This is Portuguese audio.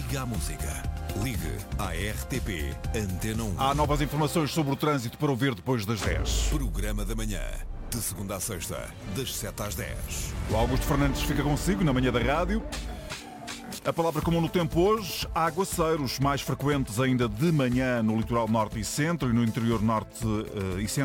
Liga à música. Ligue à RTP Antena 1. Há novas informações sobre o trânsito para ouvir depois das 10. Programa da manhã. De segunda à sexta, das 7 às 10. O Augusto Fernandes fica consigo na manhã da rádio. A palavra comum no tempo hoje, aguaceiros mais frequentes ainda de manhã no litoral norte e centro e no interior norte e centro.